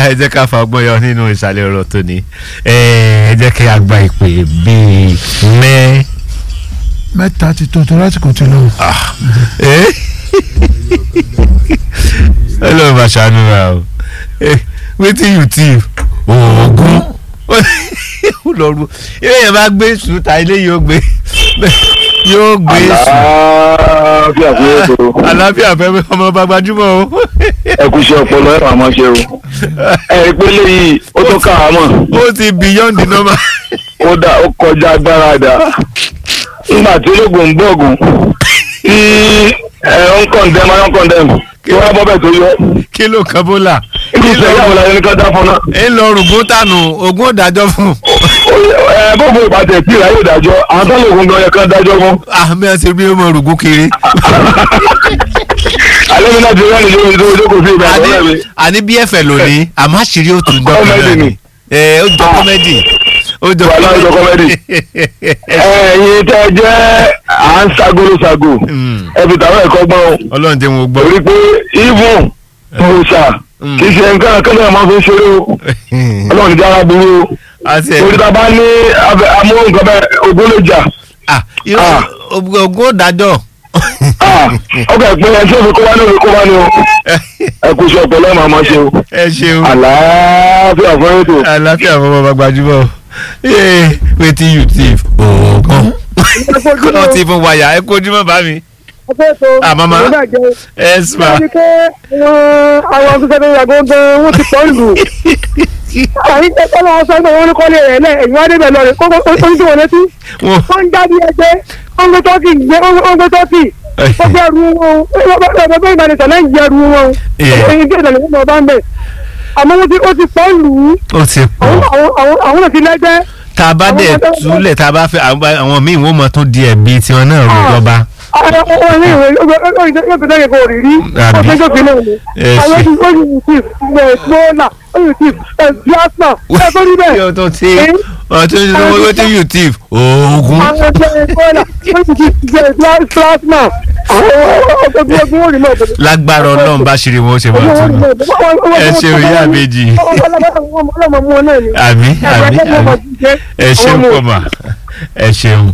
ẹ jẹ́ ká fa ọgbọ́n yọ nínú ìsàlẹ̀ ọ̀rọ̀ tó ní ẹ jẹ́ kí a gba ìpè bíi mẹ́ta ti tó láti kò tí lọ. Ọlọ́run máa ṣàánú ra o wetin you thief oògùn lọ́rùn ilé yẹn bá gbé sùúta ilé yóò gbé sùn. Àlàáfíà fẹ́ ọmọ bá gbajúmọ̀ o. Ẹ kú iṣẹ́ ọpọlọ ẹ̀ máa ṣe o. Ẹ pé léyìí ó tó ká àmọ́. Ó ti beyond the normal. Ó kọjá agbára dà. Nígbà tí ológun ń gbọ́ọ̀gùn tí ń kọ̀ndẹ́mù kí wọ́n bọ́ bẹ́ẹ̀ tó yọ. Kí ló kan bólà? Ibi ìṣẹ̀lẹ̀ àwọn ọ̀la yẹn ká dá fún náà. Ẹ lọ rògbò tànù ogún òdájọ́ fún. Bọ́ọ̀bù ìbàdàn tí ìráyè ìdájọ́ àwọn tó lè gun gan yẹn kan dájọ́ fún. Àmì àti bí ó mọ rògbò kiri. Alẹ́ mi náà ti rẹ́ni lórí ìdókòwò sí ìgbà tó rẹ̀ mi. Àní bí ẹ̀fẹ̀ lónìí àmọ́ àṣírí ó tún dọ́kọ̀ náà ni. Ó jọ kọ́mẹ́dì. Wàhálà ìjọ kọ́mẹ́dì. Ẹ̀yin tẹ́ jẹ́ à ń ságolóságò ẹ̀fì tàwọn ẹ̀kọ́ gbọ́n. Ọlọ́run jẹ́ wọn gbọ́. Torí pé even òòṣà kì í ṣe nǹkan akẹ́lẹ́ máa fi ń ṣeré o. Ọlọ́run ti dára burú o. Torí ta bá ní amóhùn kan bẹ́ẹ̀ ogún lè jà. Ogún òdájọ́. Ọkọ̀ ìpín ẹ̀ ṣé òfin kó wá ní òfin kó wá ní o. Ẹ kú iṣẹ́ ọpọlọ ẹ̀ máa máa ṣe o. Ẹ ṣeun. Àlàáfíà fún ètò. Àlàáfíà fún ọmọ gbajúmọ̀. Wetin you thief? Oògùn. Kọ́ ti fún wáyà ẹ kojú mọ́ bá mi. Mama ẹ sùn. Àwọn akẹ́kọ̀ọ́ tó yàgò gan wọ́n ti pọ̀ lù. Àyìn tẹ́tẹ́ lọ́wọ́ sọ pé wọ́n ní kọ́lé rẹ̀ lẹ̀ ẹ̀yìn wá débẹ̀ lọ rẹ̀ kó ní tí wọ́n létí. Wọ́n ń jáde ẹgbẹ́ wọ́n gbé tọ́kì wọ́n gbé ẹrù wọn ọ̀pọ̀ ìbánisọ̀ náà ń jẹ ẹrù wọn. Èyí tí ìdàlẹ̀ wọn bá ń bẹ̀. Àmọ́ ó ti pọ̀ lù ú. Ó ti pọ̀. Àwọn náà ti lẹ́gbẹ́. Tá a bá dẹ̀ túlẹ̀ tá a bá fẹ́ àwọn míì wọ́n mọ̀ tó di ẹ̀bí tiwọn náà rò lọ́ba. Wetin you thief? Oògùn. Lágbára Ọlọ́run bá ṣe rí wọn ó ṣe máa tún un. Ẹ ṣeun ìyá àbèjì. Àmín. Ẹ ṣeun pọ̀ mà. Ẹ ṣeun.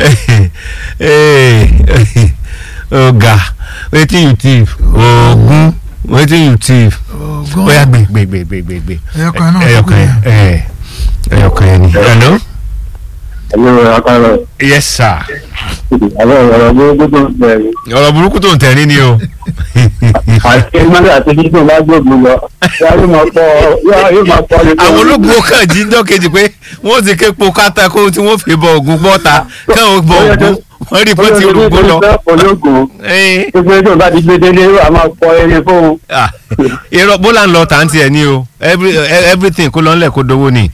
Ọ̀gá wetin you thief? Oògùn. Wetin you thief? Oya gbè. Ẹyọkan yẹn ni. Hello. Yes sir. Ọ̀rọ̀ burúkú tó ń tẹ̀rín ni o. Àti ìmọ̀lẹ́ àti títún bá gbòògùn lọ. Yóò máa pọ̀ ní. Àwọn ológun kan jíjọ́ kejì pé wọ́n ti ké po kátàkó tí wọ́n fi bọ ògùn bọ́ta káwọn bọ ògùn wọ́n rí pé ti rúgbó lọ. Gbogbo ẹjọ́ bá ti gbé délé a máa pọ̀ eré fóun. Irọ́ bólà ń lọ tàǹtì ẹ̀ ní o everything kó lọ́nlẹ̀ kó dowó ni.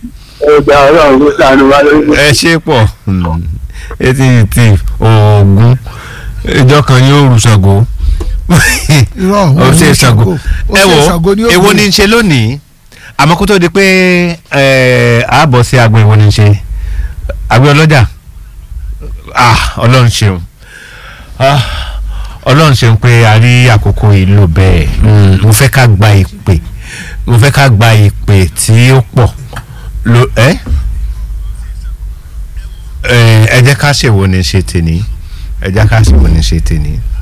Ẹ ṣe pọ̀ etí tí oògùn ìjọ kan yóò rú Ṣàngó ó ṣe Ṣàngó ẹ wo èwo ni ń ṣe lónìí àmọ́ kó tó di pé ààbọ̀ sí àgbẹ̀ èwo ni ń ṣe àgbẹ̀ ọlọ́jà Ọlọ́run ṣeun pé a rí àkókò ìlú bẹ́ẹ̀ mo fẹ́ ká gba ìpè tí ó pọ̀ ẹ jẹ́ ká ṣèwọ ní ṣe tèní.